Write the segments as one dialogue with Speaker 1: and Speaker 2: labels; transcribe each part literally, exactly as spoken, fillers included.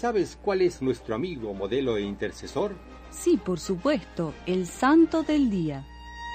Speaker 1: ¿Sabes cuál es nuestro amigo, modelo e intercesor?
Speaker 2: Sí, por supuesto, el santo del día.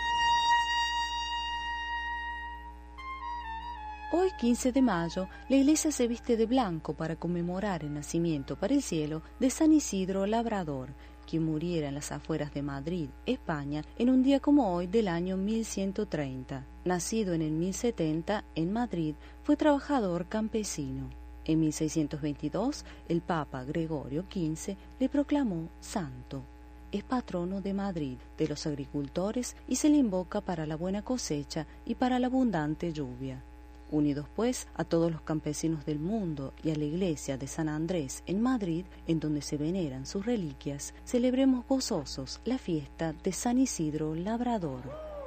Speaker 2: Hoy, quince de mayo, la iglesia se viste de blanco para conmemorar el nacimiento para el cielo de San Isidro Labrador, quien muriera en las afueras de Madrid, España, en un día como hoy del año mil ciento treinta. Nacido en el mil setenta en Madrid, fue trabajador campesino. En mil seiscientos veintidós, el Papa Gregorio quince le proclamó santo. Es patrono de Madrid, de los agricultores, y se le invoca para la buena cosecha y para la abundante lluvia. Unidos pues a todos los campesinos del mundo y a la iglesia de San Andrés en Madrid, en donde se veneran sus reliquias, celebremos gozosos la fiesta de San Isidro Labrador.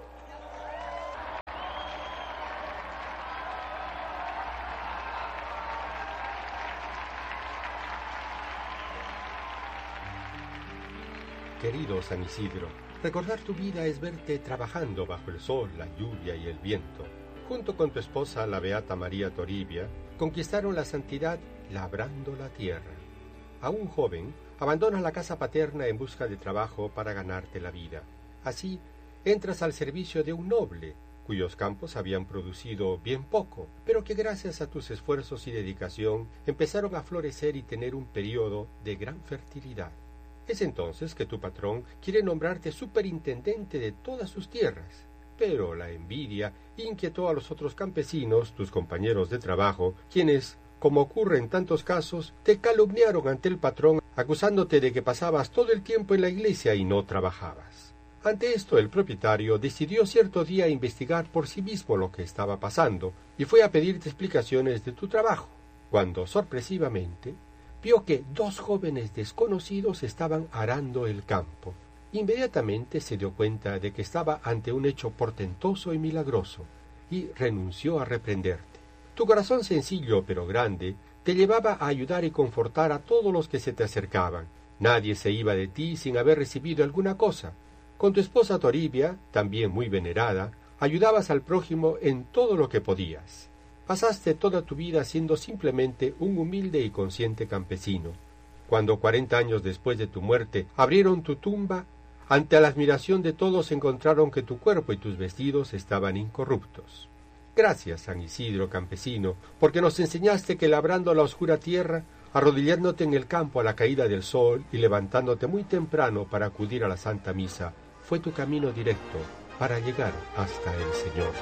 Speaker 1: Querido San Isidro, recordar tu vida es verte trabajando bajo el sol, la lluvia y el viento. Junto con tu esposa, la beata María Toribia, conquistaron la santidad labrando la tierra. Aún joven, abandonas la casa paterna en busca de trabajo para ganarte la vida. Así, entras al servicio de un noble, cuyos campos habían producido bien poco, pero que gracias a tus esfuerzos y dedicación empezaron a florecer y tener un periodo de gran fertilidad. Es entonces que tu patrón quiere nombrarte superintendente de todas sus tierras. Pero la envidia inquietó a los otros campesinos, tus compañeros de trabajo, quienes, como ocurre en tantos casos, te calumniaron ante el patrón, acusándote de que pasabas todo el tiempo en la iglesia y no trabajabas. Ante esto, el propietario decidió cierto día investigar por sí mismo lo que estaba pasando y fue a pedirte explicaciones de tu trabajo, cuando, sorpresivamente, vio que dos jóvenes desconocidos estaban arando el campo. Inmediatamente se dio cuenta de que estaba ante un hecho portentoso y milagroso, y renunció a reprenderte. Tu corazón sencillo pero grande te llevaba a ayudar y confortar a todos los que se te acercaban. Nadie se iba de ti sin haber recibido alguna cosa. Con tu esposa Toribia, también muy venerada, ayudabas al prójimo en todo lo que podías. Pasaste toda tu vida siendo simplemente un humilde y consciente campesino. Cuando cuarenta años después de tu muerte abrieron tu tumba, ante la admiración de todos encontraron que tu cuerpo y tus vestidos estaban incorruptos. Gracias, San Isidro campesino, porque nos enseñaste que labrando la oscura tierra, arrodillándote en el campo a la caída del sol y levantándote muy temprano para acudir a la Santa Misa, fue tu camino directo para llegar hasta el Señor.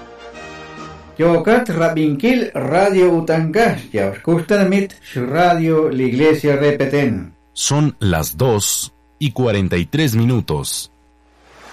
Speaker 3: Yokat Rabinkil Radio Utangas, ya mit Radio La Iglesia Repeten.
Speaker 4: Son las dos y cuarenta y tres minutos.